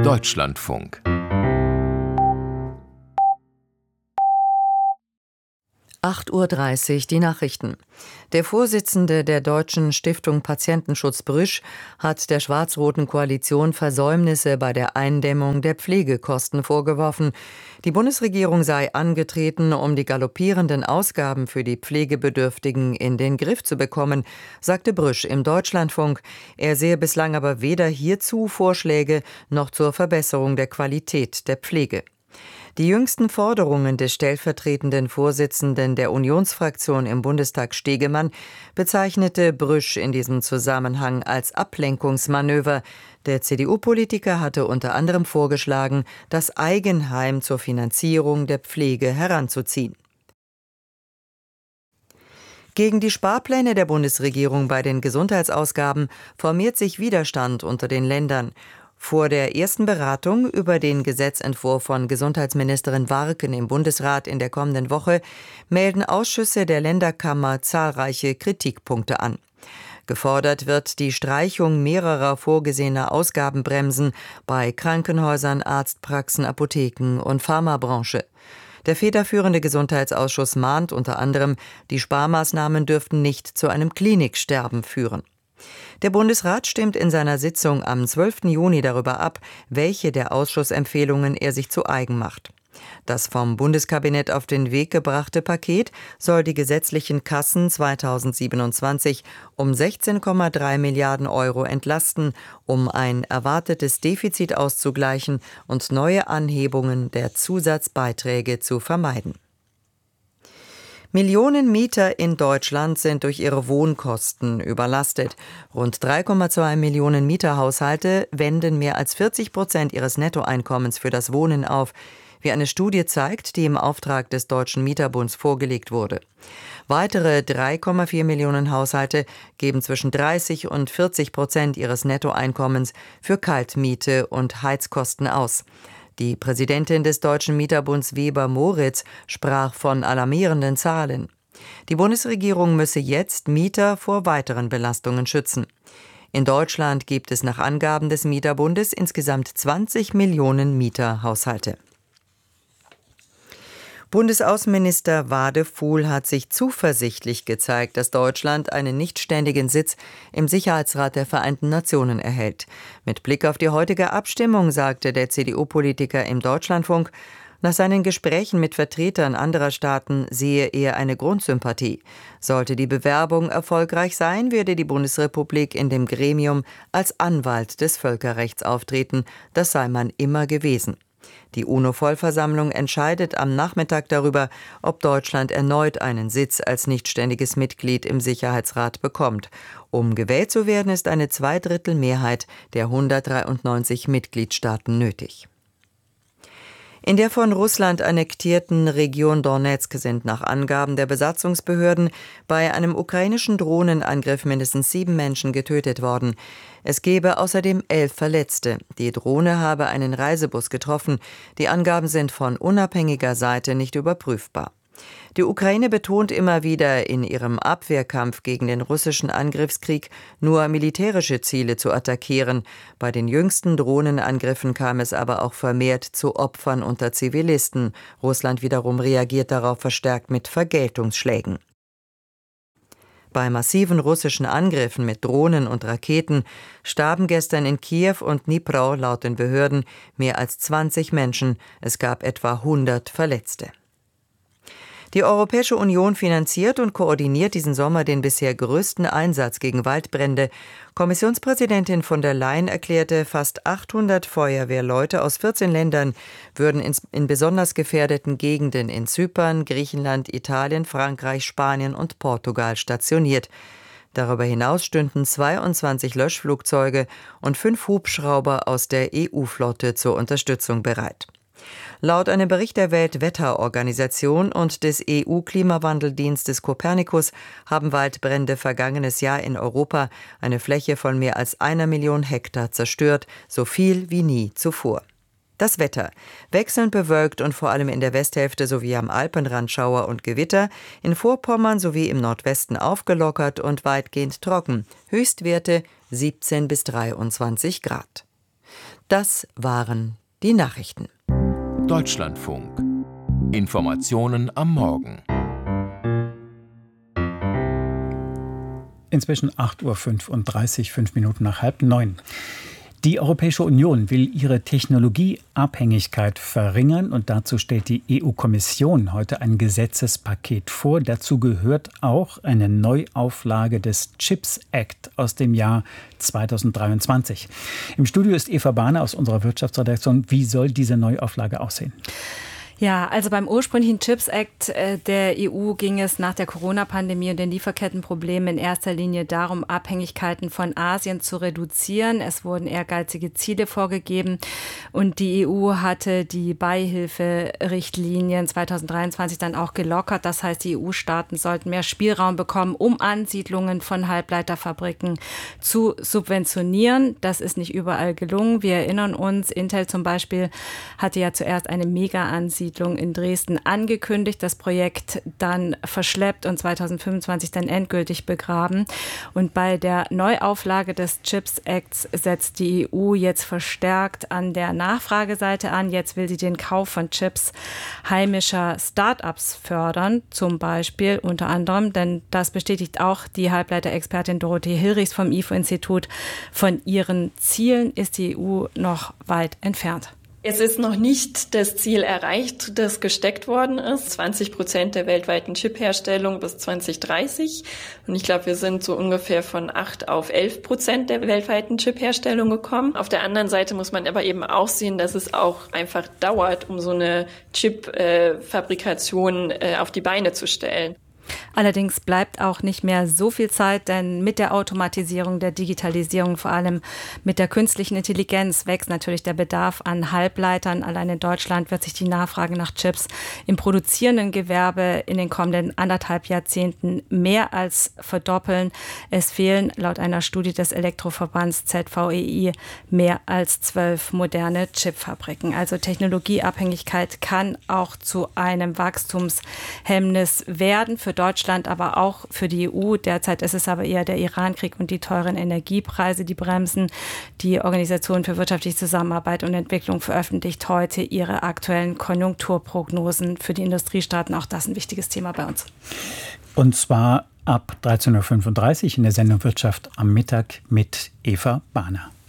Deutschlandfunk. 8:30 Uhr die Nachrichten. Der Vorsitzende der Deutschen Stiftung Patientenschutz Brüsch hat der schwarz-roten Koalition Versäumnisse bei der Eindämmung der Pflegekosten vorgeworfen. Die Bundesregierung sei angetreten, um die galoppierenden Ausgaben für die Pflegebedürftigen in den Griff zu bekommen, sagte Brüsch im Deutschlandfunk. Er sehe bislang aber weder hierzu Vorschläge noch zur Verbesserung der Qualität der Pflege. Die jüngsten Forderungen des stellvertretenden Vorsitzenden der Unionsfraktion im Bundestag Stegemann bezeichnete Brüsch in diesem Zusammenhang als Ablenkungsmanöver. Der CDU-Politiker hatte unter anderem vorgeschlagen, das Eigenheim zur Finanzierung der Pflege heranzuziehen. Gegen die Sparpläne der Bundesregierung bei den Gesundheitsausgaben formiert sich Widerstand unter den Ländern. Vor der ersten Beratung über den Gesetzentwurf von Gesundheitsministerin Warken im Bundesrat in der kommenden Woche melden Ausschüsse der Länderkammer zahlreiche Kritikpunkte an. Gefordert wird die Streichung mehrerer vorgesehener Ausgabenbremsen bei Krankenhäusern, Arztpraxen, Apotheken und Pharmabranche. Der federführende Gesundheitsausschuss mahnt unter anderem, die Sparmaßnahmen dürften nicht zu einem Kliniksterben führen. Der Bundesrat stimmt in seiner Sitzung am 12. Juni darüber ab, welche der Ausschussempfehlungen er sich zu eigen macht. Das vom Bundeskabinett auf den Weg gebrachte Paket soll die gesetzlichen Kassen 2027 um 16,3 Milliarden Euro entlasten, um ein erwartetes Defizit auszugleichen und neue Anhebungen der Zusatzbeiträge zu vermeiden. Millionen Mieter in Deutschland sind durch ihre Wohnkosten überlastet. Rund 3,2 Millionen Mieterhaushalte wenden mehr als 40% ihres Nettoeinkommens für das Wohnen auf, wie eine Studie zeigt, die im Auftrag des Deutschen Mieterbunds vorgelegt wurde. Weitere 3,4 Millionen Haushalte geben zwischen 30% und 40% ihres Nettoeinkommens für Kaltmiete und Heizkosten aus. Die Präsidentin des Deutschen Mieterbunds Weber Moritz sprach von alarmierenden Zahlen. Die Bundesregierung müsse jetzt Mieter vor weiteren Belastungen schützen. In Deutschland gibt es nach Angaben des Mieterbundes insgesamt 20 Millionen Mieterhaushalte. Bundesaußenminister Wadefuhl hat sich zuversichtlich gezeigt, dass Deutschland einen nichtständigen Sitz im Sicherheitsrat der Vereinten Nationen erhält. Mit Blick auf die heutige Abstimmung sagte der CDU-Politiker im Deutschlandfunk, nach seinen Gesprächen mit Vertretern anderer Staaten sehe er eine Grundsympathie. Sollte die Bewerbung erfolgreich sein, werde die Bundesrepublik in dem Gremium als Anwalt des Völkerrechts auftreten. Das sei man immer gewesen. Die UNO-Vollversammlung entscheidet am Nachmittag darüber, ob Deutschland erneut einen Sitz als nichtständiges Mitglied im Sicherheitsrat bekommt. Um gewählt zu werden, ist eine Zweidrittelmehrheit der 193 Mitgliedstaaten nötig. In der von Russland annektierten Region Donezk sind nach Angaben der Besatzungsbehörden bei einem ukrainischen Drohnenangriff mindestens 7 Menschen getötet worden. Es gebe außerdem 11 Verletzte. Die Drohne habe einen Reisebus getroffen. Die Angaben sind von unabhängiger Seite nicht überprüfbar. Die Ukraine betont immer wieder in ihrem Abwehrkampf gegen den russischen Angriffskrieg, nur militärische Ziele zu attackieren. Bei den jüngsten Drohnenangriffen kam es aber auch vermehrt zu Opfern unter Zivilisten. Russland wiederum reagiert darauf verstärkt mit Vergeltungsschlägen. Bei massiven russischen Angriffen mit Drohnen und Raketen starben gestern in Kiew und Dnipro laut den Behörden mehr als 20 Menschen. Es gab etwa 100 Verletzte. Die Europäische Union finanziert und koordiniert diesen Sommer den bisher größten Einsatz gegen Waldbrände. Kommissionspräsidentin von der Leyen erklärte, fast 800 Feuerwehrleute aus 14 Ländern würden in besonders gefährdeten Gegenden in Zypern, Griechenland, Italien, Frankreich, Spanien und Portugal stationiert. Darüber hinaus stünden 22 Löschflugzeuge und 5 Hubschrauber aus der EU-Flotte zur Unterstützung bereit. Laut einem Bericht der Weltwetterorganisation und des EU-Klimawandeldienstes Copernicus haben Waldbrände vergangenes Jahr in Europa eine Fläche von mehr als 1 Million Hektar zerstört, so viel wie nie zuvor. Das Wetter: wechselnd bewölkt und vor allem in der Westhälfte sowie am Alpenrand Schauer und Gewitter, in Vorpommern sowie im Nordwesten aufgelockert und weitgehend trocken, Höchstwerte 17 bis 23 Grad. Das waren die Nachrichten. Deutschlandfunk. Informationen am Morgen. Inzwischen 8:35 Uhr, 5 Minuten nach 8:30. Die Europäische Union will ihre Technologieabhängigkeit verringern und dazu stellt die EU-Kommission heute ein Gesetzespaket vor. Dazu gehört auch eine Neuauflage des Chips Act aus dem Jahr 2023. Im Studio ist Eva Bahner aus unserer Wirtschaftsredaktion. Wie soll diese Neuauflage aussehen? Ja, also beim ursprünglichen Chips Act der EU ging es nach der Corona-Pandemie und den Lieferkettenproblemen in erster Linie darum, Abhängigkeiten von Asien zu reduzieren. Es wurden ehrgeizige Ziele vorgegeben und die EU hatte die Beihilferichtlinien 2023 dann auch gelockert. Das heißt, die EU-Staaten sollten mehr Spielraum bekommen, um Ansiedlungen von Halbleiterfabriken zu subventionieren. Das ist nicht überall gelungen. Wir erinnern uns, Intel zum Beispiel hatte ja zuerst eine Mega-Ansiedlung in Dresden angekündigt, das Projekt dann verschleppt und 2025 dann endgültig begraben. Und bei der Neuauflage des Chips Acts setzt die EU jetzt verstärkt an der Nachfrageseite an. Jetzt will sie den Kauf von Chips heimischer Start-ups fördern, zum Beispiel unter anderem, denn das bestätigt auch die Halbleiterexpertin Dorothee Hilrichs vom IFO-Institut. Von ihren Zielen ist die EU noch weit entfernt. Es ist noch nicht das Ziel erreicht, das gesteckt worden ist. 20% der weltweiten Chipherstellung bis 2030. Und ich glaube, wir sind so ungefähr von 8 auf 11% der weltweiten Chipherstellung gekommen. Auf der anderen Seite muss man aber eben auch sehen, dass es auch einfach dauert, um so eine Chip-Fabrikation auf die Beine zu stellen. Allerdings bleibt auch nicht mehr so viel Zeit, denn mit der Automatisierung, der Digitalisierung, vor allem mit der künstlichen Intelligenz wächst natürlich der Bedarf an Halbleitern. Allein in Deutschland wird sich die Nachfrage nach Chips im produzierenden Gewerbe in den kommenden 1,5 Jahrzehnten mehr als verdoppeln. Es fehlen laut einer Studie des Elektroverbands ZVEI mehr als 12 moderne Chipfabriken. Also Technologieabhängigkeit kann auch zu einem Wachstumshemmnis werden für Deutschland, aber auch für die EU. Derzeit ist es aber eher der Irankrieg und die teuren Energiepreise, die bremsen. Die Organisation für wirtschaftliche Zusammenarbeit und Entwicklung veröffentlicht heute ihre aktuellen Konjunkturprognosen für die Industriestaaten. Auch das ein wichtiges Thema bei uns. Und zwar ab 13:35 Uhr in der Sendung Wirtschaft am Mittag mit Eva Bahner.